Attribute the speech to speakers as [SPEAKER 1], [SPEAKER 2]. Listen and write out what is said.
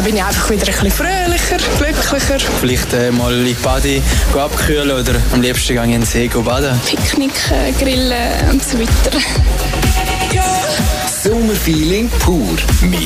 [SPEAKER 1] dann bin ich einfach wieder ein bisschen fröhlicher, glücklicher.
[SPEAKER 2] Vielleicht mal in die Bade abkühlen oder am liebsten gehe ich in den See baden.
[SPEAKER 1] Picknick, grillen und so weiter.
[SPEAKER 3] Sommerfeeling pur.